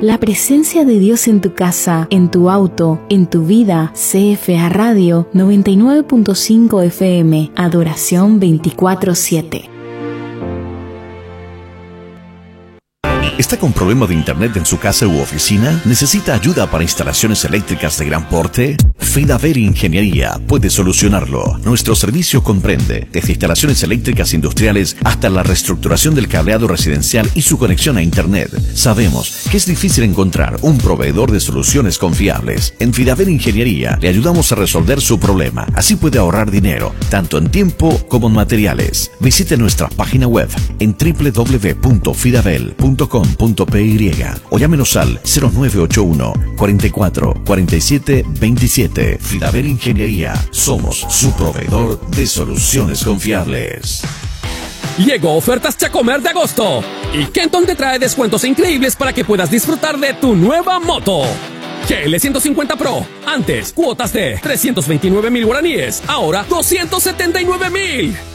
La presencia de Dios en tu casa, en tu auto, en tu vida. CFA Radio 99.5 FM. Adoración 24/7. ¿Está con problema de internet en su casa u oficina? ¿Necesita ayuda para instalaciones eléctricas de gran porte? Fidaver Ingeniería puede solucionarlo. Nuestro servicio comprende desde instalaciones eléctricas industriales hasta la reestructuración del cableado residencial y su conexión a internet. Sabemos que es difícil encontrar un proveedor de soluciones confiables. En Fidaver Ingeniería le ayudamos a resolver su problema. Así puede ahorrar dinero, tanto en tiempo como en materiales. Visite nuestra página web en www.fidavel.com.py o llámenos al 0981 44 47 27. Fidavel Ingeniería, somos su proveedor de soluciones confiables. Llegó Ofertas Chacomer de agosto y Kenton te trae descuentos increíbles para que puedas disfrutar de tu nueva moto. GL 150 Pro, antes cuotas de 329,000 guaraníes, ahora 279,000.